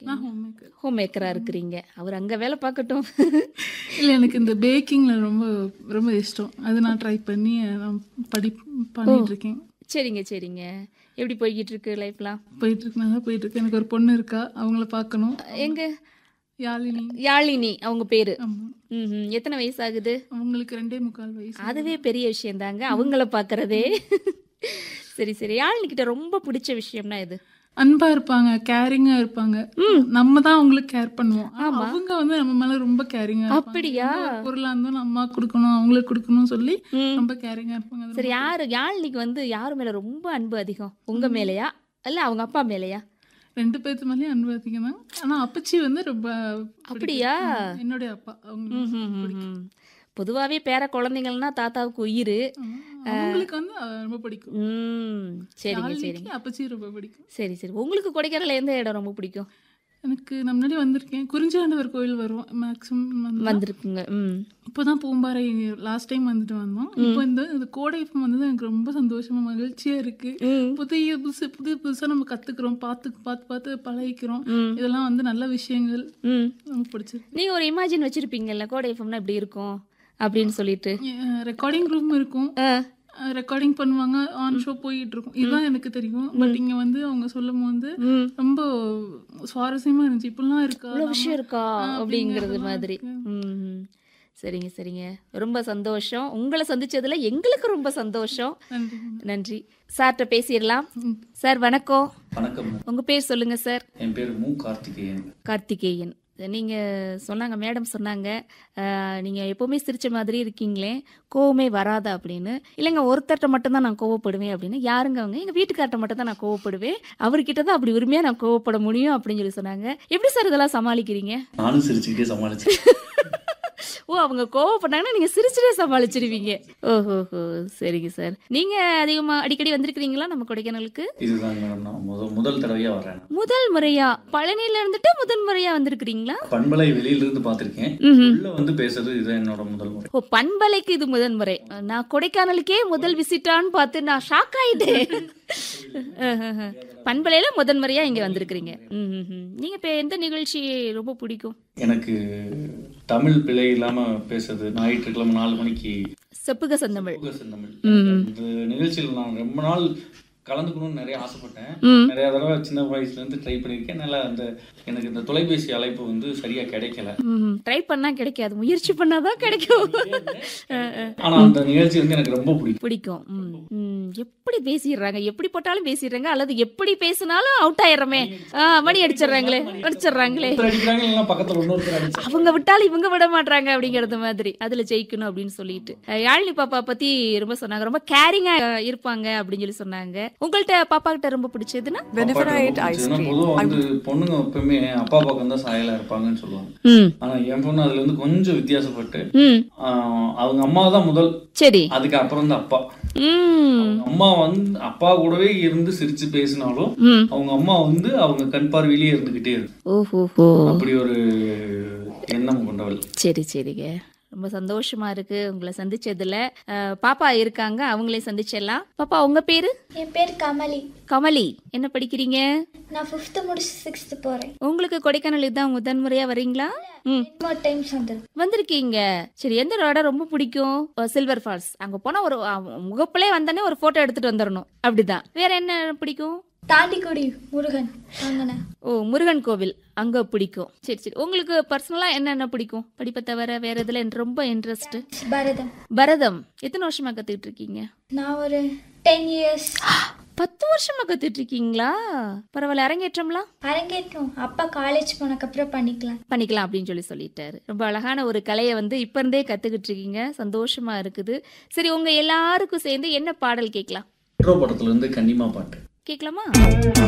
நான் home maker. Home மேக்கரா இருக்கிறீங்க. அவர் அங்க வேலை பார்க்கட்டும். இல்லை, எனக்கு இந்த பேக்கிங்கில் ரொம்ப ரொம்ப இஷ்டம். அது நான் ட்ரை பண்ணி நான் பண்ணிட்டு இருக்கேன். சரிங்க சரிங்க. எப்படி போய்கிட்டு இருக்கு லைஃப்லாம்? போயிட்டுருக்கு, நல்லா போயிட்டுருக்கு. எனக்கு ஒரு பொண்ணு இருக்கா, அவங்கள பார்க்கணும். எங்க? யாழினி. யாழினி அவங்க பேரு. ஆமாம். எத்தனை வயசு ஆகுது? அவங்களுக்கு 2.25 வயசு. அதுவே பெரிய விஷயம் தாங்க, அவங்கள பார்க்கறதே. சரி சரி. யாழினி கிட்ட ரொம்ப பிடிச்ச விஷயம்னா எது? அன்பா இருப்பாங்க, கேரிங்கா இருப்பாங்க. நம்ம தான் அவங்களுக்கு கேர் பண்ணுவோம். அவங்க வந்து நம்ம மேல ரொம்ப கேரிங்கா இருப்பாங்க. அப்படியா? பொருளா இருந்தோம் நம்ம கொடுக்கணும், அவங்களுக்கு கொடுக்கணும் சொல்லி ரொம்ப கேரிங்கா இருப்பாங்க. சரி, யாழினிக்கு வந்து யாரு மேல ரொம்ப அன்பு அதிகம்? உங்க மேலயா இல்ல அவங்க அப்பா மேலயா? 2 பேர்த்து மேலேயும் அன்பு அதிகம் தான். ஆனா அப்பச்சி வந்து ரொம்ப அப்படியா? என்னுடைய அப்பா அவங்க பொதுவாவே பேர குழந்தைங்கள்னா தாத்தாவுக்கு உயிர். அவங்களுக்கு வந்து ரொம்ப பிடிக்கும். சரிங்க சரிங்க. அப்பச்சி ரொம்ப பிடிக்கும். சரி சரி. உங்களுக்கு கொடைக்கானல்ல எந்த இடம் ரொம்ப பிடிக்கும்? எனக்கு நான் முன்னாடி வந்திருக்கேன். குறிஞ்சாண்டவர் கோயில் வரும் மேக்ஸிமம் வந்திருக்குங்க. இப்போதான் பூம்பாறை லாஸ்ட் டைம் வந்துட்டு வந்தோம். இப்போ இந்த கோடை வந்தது எனக்கு ரொம்ப சந்தோஷமா மகிழ்ச்சியா இருக்கு. புதுசா நம்ம கத்துக்கிறோம், பார்த்து பழகிக்கிறோம். இதெல்லாம் வந்து நல்ல விஷயங்கள், நமக்கு பிடிச்சிருக்கு. நீங்க ஒரு இமேஜின் வச்சிருப்பீங்கல்ல கோடை எஃப்எம்னா இப்படி இருக்கும் அப்படின்னு சொல்லிட்டு? ரெக்கார்டிங் ரூம் இருக்கும், ரெக்கார்டிங் பண்ணுவாங்க, ஆன் ஷோ போயிட்டு இருக்கும். இதுதான் எனக்கு தெரியும். பட் இங்க வந்து அவங்க சொல்லும் போது ரொம்ப சுவாரஸ்யமா இருந்துச்சு. இப்பெல்லாம் இருக்கா, இவ்வளவு விஷயம் இருக்கா அப்படிங்கிறது மாதிரி. சரிங்க சரிங்க. ரொம்ப சந்தோஷம் உங்களை சந்திச்சதுல. எங்களுக்கு ரொம்ப சந்தோஷம். நன்றி. சார்கிட்ட பேசிடலாம். சார் வணக்கம். வணக்கம். உங்க பேர் சொல்லுங்க சார். என் பேர் மு. கார்த்திகேயன். கார்த்திகேயன். நீங்க சொன்னாங்க, மேடம் சொன்னாங்க, நீங்க எப்பவுமே சிரிச்ச மாதிரி இருக்கீங்களே, கோவமே வராதா அப்படின்னு. இல்லைங்க, ஒருத்தர்கிட்ட மட்டும் தான் நான் கோவப்படுவேன் அப்படின்னு. யாருங்க அவங்க? எங்க வீட்டுக்கார்ட்ட மட்டும் தான் நான் கோவப்படுவேன், அவர்கிட்ட தான் அப்படி உரிமையா நான் கோவப்பட முடியும் அப்படின்னு சொல்லி சொன்னாங்க. எப்படி சார் இதெல்லாம் சமாளிக்கிறீங்க? நானும் சிரிச்சுக்கிட்டே சமாளிச்சேன். ஓ, அவங்க கோவப்பட்டாங்கன்னா நீங்க சிரிச்சுட்டே சமாளிச்சிருவீங்க. ஓஹோ, சரிங்க சார். நீங்க அதிகமா அடிக்கடி வந்திருக்கீங்களா நம்ம கொடைக்கானலுக்கு? இதுதான் மேடம், நான் முதல் தடவையா வரேன். முதல் முறையா? பழனியில இருந்துட்டு முதல் முறையா வந்திருக்கீங்களா? பண்பலை வெளியில இருந்து பாத்திருக்கேன், உள்ள வந்து பேசுறது இது என்னோட முதல் முறை. ஓ, பண்பலைக்கு இது முதல் முறை. நான் கொடைக்கானலுக்கே முதல் விசிட்டான்னு பார்த்து நான் ஷாக் ஆயிட்டேன். பண்பலையில முதல் முறையா இங்க வந்திருக்கிறீங்க. நீங்க இப்ப எந்த நிகழ்ச்சி ரொம்ப பிடிக்கும்? எனக்கு தமிழ் பிழை இல்லாம பேசுறது, ஞாயிற்றுக்கிழமை 4 மணிக்கு செப்புக செந்தமிழ். இந்த நிகழ்ச்சியில் நான் ரொம்ப நாள் கலந்துக்கணும்னு நிறைய ஆசைப்பட்டேன். நிறைய தடவை சின்ன வயசுல இருந்து ட்ரை பண்ணிருக்கேன். எனக்கு இந்த தொலைபேசி அழைப்பு வந்து சரியா கிடைக்கல. ட்ரை பண்ணா கிடைக்காது, முயற்சி பண்ணாதான் கிடைக்கும். ஆனா அந்த நிகழ்ச்சி வந்து எனக்கு ரொம்ப பிடிக்கும். எப்படி பேசிடுறாங்க, எப்படி போட்டாலும் பேசிடுறாங்க, அல்லது எப்படி பேசினாலும் அவுட் ஆயிடுறமே, மணி அடிச்சிடுறாங்களே. அவங்க விட்டாலும் இவங்க விட மாட்டாங்க அப்படிங்கறது மாதிரி. அதுல ஜெயிக்கணும் அப்படின்னு சொல்லிட்டு யாழினி பாப்பா பத்தி ரொம்ப சொன்னாங்க. ரொம்ப கேரிங்கா இருப்பாங்க அப்படின்னு சொல்லி சொன்னாங்க. உங்கள்ட்ட பாப்பா கிட்ட ரொம்ப பிடிச்சதுன்னா? பொண்ணுங்க எப்பவுமே அப்பா பக்கம் தான் சாயலா இருப்பாங்கன்னு சொல்லுவாங்க. ஆனா என் பொண்ணு அதுல இருந்து கொஞ்சம் வித்தியாசப்பட்டு அவங்க அம்மா தான் முதல், சரி, அதுக்கு அப்புறம் தான் அப்பா. அம்மா வந்து அப்பா கூடவே இருந்து சிரிச்சு பேசினாலும் அவங்க அம்மா வந்து அவங்க கண் பார்வையிலேயே இருந்துகிட்டே இருக்கு. அப்படி ஒரு எண்ணம் கொண்டவள். சரி சரிங்க. ரொம்ப சந்தோஷமா இருக்கு உங்களை சந்திச்சதுல. பாப்பா இருக்காங்க, அவங்களே சந்திச்சிடலாம். பாப்பா, உங்க பேரு? என் பேர் கமலி. கமலி, என்ன படிக்கிறீங்க? நான் 5th முடிச்சு 6th போறேன். உங்களுக்கு கொடைக்கானல் இதுதான் முதன் முறையா வரீங்களா? வந்திருக்கீங்க. சரி, எந்த இடம் ரொம்ப பிடிக்கும்? Silver falls. அங்க போனா ஒரு முகப்பிலே வந்தானே ஒரு போட்டோ எடுத்துட்டு வந்துடணும், அப்படிதான். வேற என்ன பிடிக்கும்? தாண்டிக்குடி முருகன். ஓ, முருகன் கோவில் அங்க பிடிக்கும். சரி சரி. உங்களுக்கு பர்சனலா என்ன பிடிக்கும்? படிப்பை தவிர வேற இதுல ரொம்ப இன்ட்ரெஸ்ட்? பரதம். பரதம் எத்தனை வருஷமா கத்துக்கிட்டு இருக்கீங்க? நான் ஒரு 10 years. 10 வருஷமா கத்துட்டு இருக்கீங்களா? பரவாயில்ல. அரங்கேற்றம்லாம்? அரங்கேற்றம் அப்பா காலேஜ் போனக்கப்புறம் பண்ணிக்கலாம் அப்படின்னு சொல்லிட்டாரு. ரொம்ப அழகான ஒரு கலையை வந்து இப்ப இருந்தே கத்துக்கிட்டு இருக்கீங்க. சந்தோஷமா இருக்குது. சரி, உங்க எல்லாருக்கும் சேர்ந்து என்ன பாடல் கேட்கலாம்? படத்துல இருந்து கன்னிமா பாட்டு கேட்கலாமா?